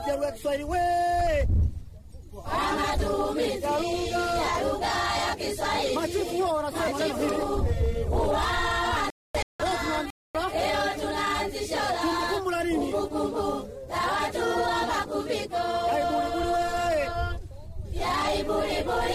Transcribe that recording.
ya Kiswahili we. Matumizi ya lugha ya Kiswahili. Machifu wao wanasema hivi. Leo tunaanzisha kumbukumbu la nini? Kumbukumbu la watu wa Makubiko. Ya Ibulibuli we. Ya Ibulibuli.